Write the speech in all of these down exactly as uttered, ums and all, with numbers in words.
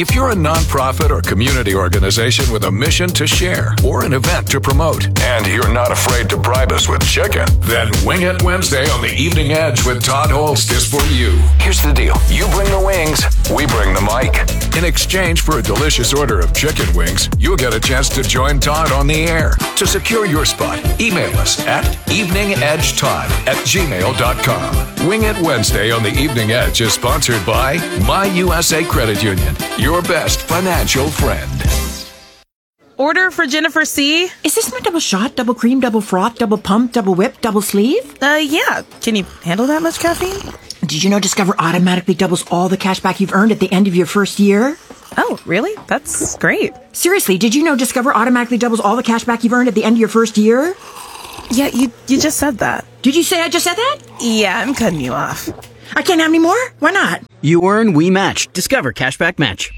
If you're a nonprofit or community organization with a mission to share or an event to promote, and you're not afraid to bribe us with chicken, then Wing It Wednesday on the Evening Edge with Todd Holst is for you. Here's the deal. You bring the wings, we bring the mic. In exchange for a delicious order of chicken wings, you'll get a chance to join Todd on the air. To secure your spot, email us at eveningedgetodd at gmail dot com. Wing It Wednesday on the Evening Edge is sponsored by My U S A Credit Union, your best financial friend. Order for Jennifer C. Is this my double shot, double cream, double froth, double pump, double whip, double sleeve? Uh, yeah. Can you handle that much caffeine? Did you know Discover automatically doubles all the cash back you've earned at the end of your first year? Oh, really? That's great. Seriously, did you know Discover automatically doubles all the cash back you've earned at the end of your first year? Yeah, you you just said that. Did you say I just said that? Yeah, I'm cutting you off. I can't have any more? Why not? You earn, we match. Discover Cashback Match.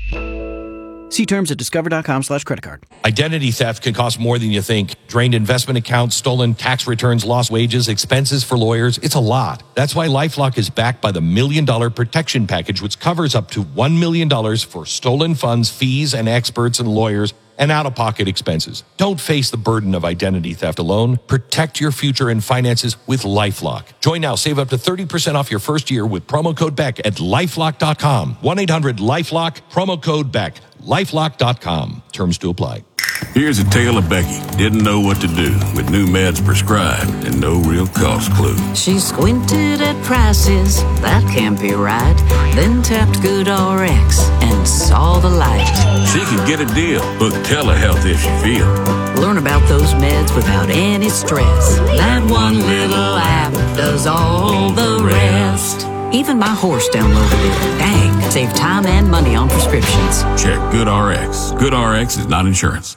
See terms at discover.com slash credit card. Identity theft can cost more than you think. Drained investment accounts, stolen tax returns, lost wages, expenses for lawyers. It's a lot. That's why LifeLock is backed by the Million Dollar Protection Package, which covers up to one million dollars for stolen funds, fees, and experts and lawyers, and out-of-pocket expenses. Don't face the burden of identity theft alone. Protect your future and finances with LifeLock. Join now. Save up to thirty percent off your first year with promo code Beck at lifelock dot com. one eight hundred lifelock, promo code Beck. lifelock dot com. Terms to apply. Here's a tale of Becky. Didn't know what to do with new meds prescribed and no real cost clue. She squinted at prices, that can't be right. Then tapped GoodRx and saw the light. She could get a deal. Book telehealth if you feel. Learn about those meds without any stress. That one little app does all the rest. Even my horse downloaded it. Dang, save time and money on prescriptions. Check GoodRx. GoodRx is not insurance.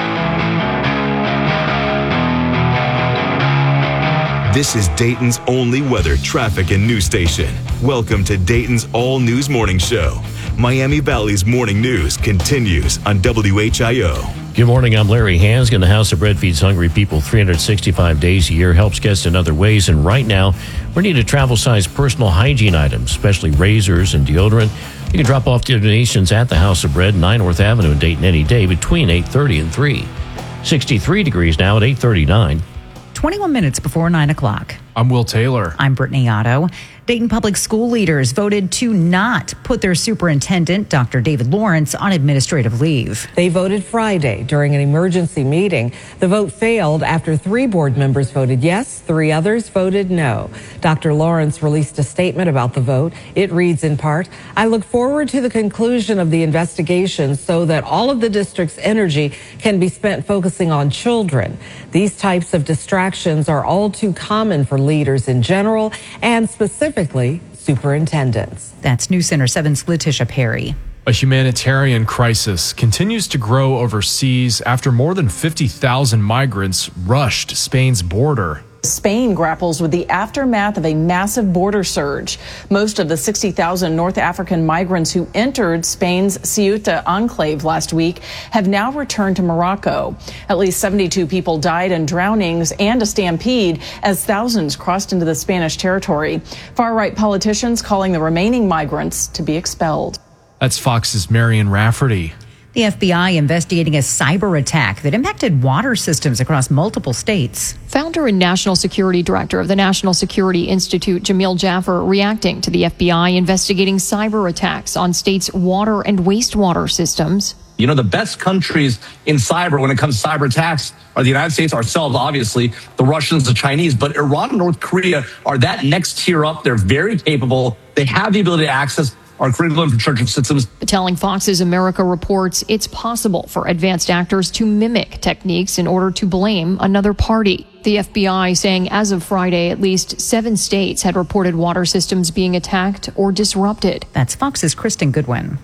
This is Dayton's only weather, traffic, and news station. Welcome to Dayton's All News Morning Show. Miami Valley's morning news continues on W H I O. Good morning, I'm Larry Hansgen. The House of Bread feeds hungry people three hundred sixty-five days a year, helps guests in other ways, and right now, we're needing travel-sized personal hygiene items, especially razors and deodorant. You can drop off donations at the House of Bread, nine North Avenue in Dayton any day between eight thirty and three. sixty-three degrees now at eight thirty-nine. twenty-one minutes before nine o'clock. I'm Will Taylor. I'm Brittany Otto. Dayton Public School leaders voted to not put their superintendent, Doctor David Lawrence, on administrative leave. They voted Friday during an emergency meeting. The vote failed after three board members voted yes, three others voted no. Doctor Lawrence released a statement about the vote. It reads in part, "I look forward to the conclusion of the investigation so that all of the district's energy can be spent focusing on children. These types of distractions are all too common for leaders in general and specifically superintendents." That's News Center seven's Letitia Perry. A humanitarian crisis continues to grow overseas after more than fifty thousand migrants rushed Spain's border. Spain grapples with the aftermath of a massive border surge. Most of the sixty thousand North African migrants who entered Spain's Ceuta enclave last week have now returned to Morocco. At least seventy-two people died in drownings and a stampede as thousands crossed into the Spanish territory. Far-right politicians calling the remaining migrants to be expelled. That's Fox's Marion Rafferty. The F B I investigating a cyber attack that impacted water systems across multiple states. Founder and National Security Director of the National Security Institute, Jamil Jaffer, reacting to the F B I investigating cyber attacks on states' water and wastewater systems. You know, the best countries in cyber when it comes to cyber attacks are the United States, ourselves, obviously, the Russians, the Chinese, but Iran and North Korea are that next tier up. They're very capable. They have the ability to access our critical infrastructure systems. Telling Fox's America reports it's possible for advanced actors to mimic techniques in order to blame another party. The F B I saying as of Friday, at least seven states had reported water systems being attacked or disrupted. That's Fox's Kristen Goodwin.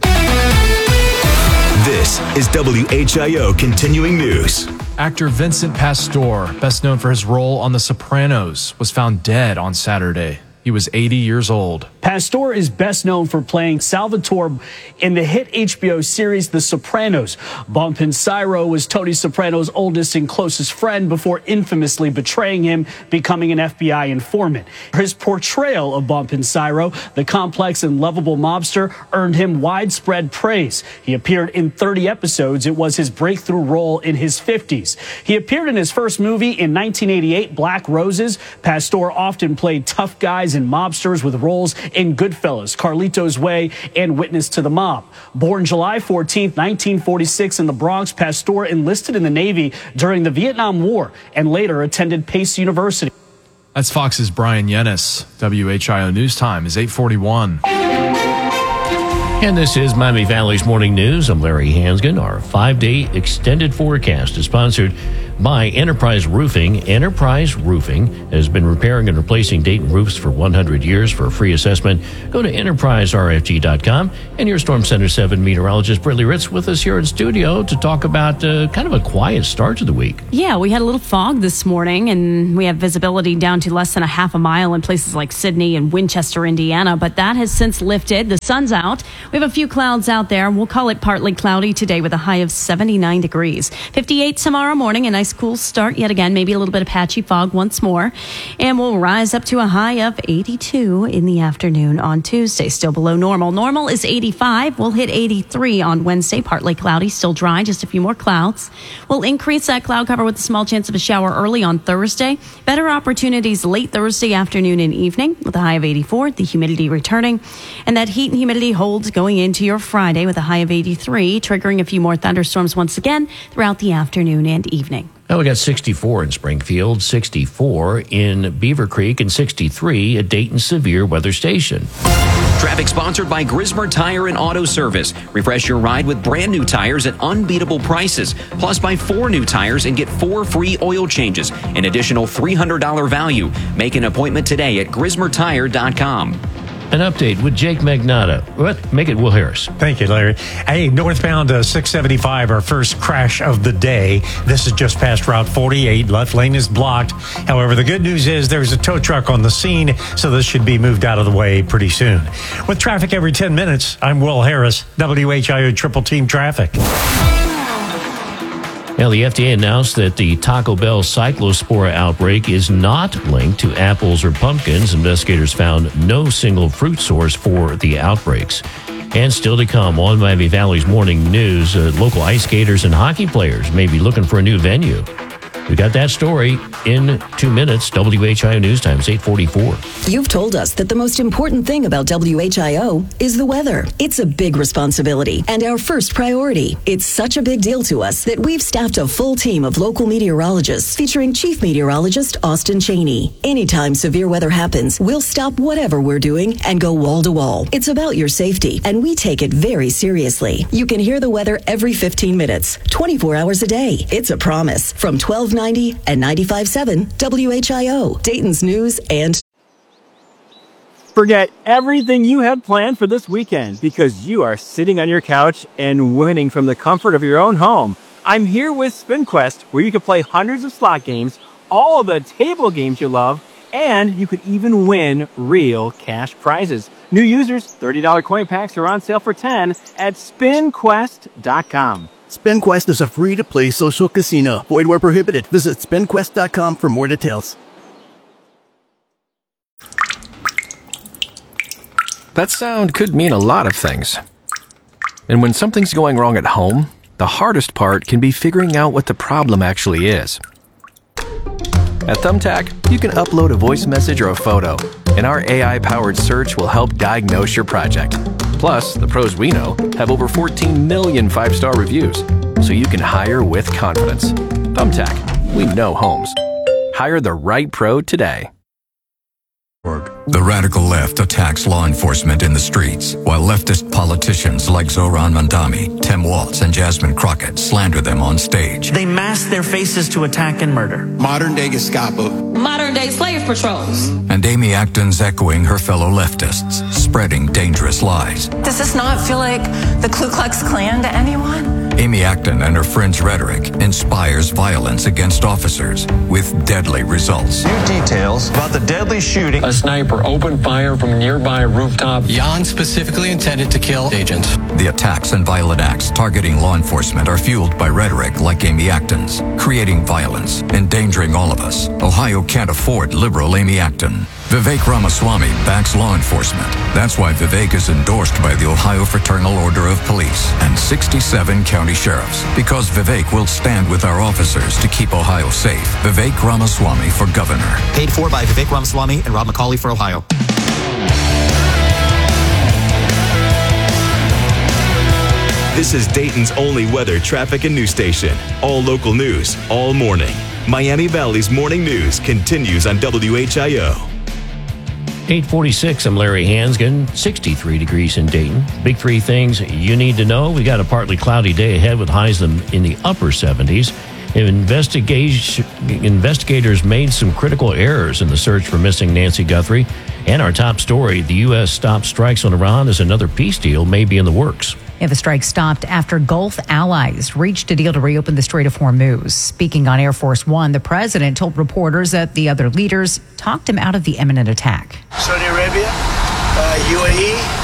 This is W H I O Continuing News. Actor Vincent Pastore, best known for his role on The Sopranos, was found dead on Saturday. He was eighty years old. Pastor is best known for playing Salvatore in the hit H B O series The Sopranos. Bumpin' Cyro was Tony Soprano's oldest and closest friend before infamously betraying him, becoming an F B I informant. His portrayal of Bumpin' Cyro, the complex and lovable mobster, earned him widespread praise. He appeared in thirty episodes. It was his breakthrough role in his fifties. He appeared in his first movie in nineteen eighty-eight, Black Roses. Pastor often played tough guys and mobsters with roles in Goodfellas, Carlito's Way, and Witness to the Mob. Born July fourteenth, nineteen forty-six in the Bronx, Pastor enlisted in the Navy during the Vietnam War and later attended Pace University. That's Fox's Brian Yennis. W H I O News Time is eight forty-one. And this is Miami Valley's Morning News. I'm Larry Hansgen. Our five-day extended forecast is sponsored by Enterprise Roofing. Enterprise Roofing has been repairing and replacing Dayton roofs for one hundred years. For a free assessment, go to enterprise r f g dot com. And your Storm Center seven meteorologist, Brittany Ritz, with us here in studio to talk about uh, kind of a quiet start to the week. Yeah, we had a little fog this morning, and we have visibility down to less than a half a mile in places like Sydney and Winchester, Indiana. But that has since lifted. The sun's out. We have a few clouds out there. We'll call it partly cloudy today with a high of seventy-nine degrees. fifty-eight tomorrow morning, a nice cool start yet again, maybe a little bit of patchy fog once more. And we'll rise up to a high of eighty-two in the afternoon on Tuesday, still below normal. Normal is eighty-five. We'll hit eighty-three on Wednesday, partly cloudy, still dry, just a few more clouds. We'll increase that cloud cover with a small chance of a shower early on Thursday. Better opportunities late Thursday afternoon and evening with a high of eighty-four, the humidity returning. And that heat and humidity holds going into your Friday with a high of eighty-three, triggering a few more thunderstorms once again throughout the afternoon and evening. Now we got sixty-four in Springfield, sixty-four in Beaver Creek, and sixty-three at Dayton Severe Weather Station. Traffic sponsored by Grismer Tire and Auto Service. Refresh your ride with brand new tires at unbeatable prices. Plus, buy four new tires and get four free oil changes, an additional three hundred dollars value. Make an appointment today at grismer tire dot com. An update with Jake Magnotta. What? Make it Will Harris. Thank you, Larry. Hey, northbound uh, six seventy-five, our first crash of the day. This is just past Route forty-eight. Left lane is blocked. However, the good news is there's a tow truck on the scene, so this should be moved out of the way pretty soon. With traffic every ten minutes, I'm Will Harris, W H I O Triple Team Traffic. Now, the F D A announced that the Taco Bell cyclospora outbreak is not linked to apples or pumpkins. Investigators found no single fruit source for the outbreaks. And still to come on Miami Valley's Morning News, uh, local ice skaters and hockey players may be looking for a new venue. We got that story in two minutes. W H I O News Time is eight forty-four. You've told us that the most important thing about W H I O is the weather. It's a big responsibility and our first priority. It's such a big deal to us that we've staffed a full team of local meteorologists featuring Chief Meteorologist Austin Cheney. Anytime severe weather happens, we'll stop whatever we're doing and go wall to wall. It's about your safety, and we take it very seriously. You can hear the weather every fifteen minutes, twenty-four hours a day. It's a promise from twelve ninety and ninety-five point seven W H I O, Dayton's News and... Forget everything you had planned for this weekend because you are sitting on your couch and winning from the comfort of your own home. I'm here with SpinQuest, where you can play hundreds of slot games, all of the table games you love, and you could even win real cash prizes. New users, thirty dollars coin packs are on sale for ten dollars at spin quest dot com. SpinQuest is a free-to-play social casino. Void where prohibited. Visit spin quest dot com for more details. That sound could mean a lot of things. And when something's going wrong at home, the hardest part can be figuring out what the problem actually is. At Thumbtack, you can upload a voice message or a photo, and our A I-powered search will help diagnose your project. Plus, the pros we know have over fourteen million five-star reviews, so you can hire with confidence. Thumbtack, we know homes. Hire the right pro today. The radical left attacks law enforcement in the streets, while leftist politicians like Zohran Mamdani, Tim Walz, and Jasmine Crockett slander them on stage. They mask their faces to attack and murder. Modern-day Gestapo. Modern-day slave patrols. And Amy Acton's echoing her fellow leftists, spreading dangerous lies. Does this not feel like the Ku Klux Klan to anyone? Amy Acton and her friends' rhetoric inspires violence against officers with deadly results. New details about the deadly shooting. A sniper sniper opened fire from a nearby rooftop. Jan specifically intended to kill agents. The attacks and violent acts targeting law enforcement are fueled by rhetoric like Amy Acton's, creating violence, endangering all of us. Ohio can't afford liberal Amy Acton. Vivek Ramaswamy backs law enforcement. That's why Vivek is endorsed by the Ohio Fraternal Order of Police and sixty-seven county sheriffs. Because Vivek will stand with our officers to keep Ohio safe. Vivek Ramaswamy for governor. Paid for by Vivek Ramaswamy and Rob McCauley for Ohio. This is Dayton's only weather, traffic, and news station. All local news, all morning. Miami Valley's morning news continues on W H I O. eight forty-six, I'm Larry Hansgen, sixty-three degrees in Dayton. Big three things you need to know. We got a partly cloudy day ahead with highs in the upper seventies. Investigation, investigators made some critical errors in the search for missing Nancy Guthrie. And our top story, the U S stopped strikes on Iran as another peace deal may be in the works. Yeah, the strike stopped after Gulf allies reached a deal to reopen the Strait of Hormuz. Speaking on Air Force One, the president told reporters that the other leaders talked him out of the imminent attack. Saudi Arabia, uh, U A E,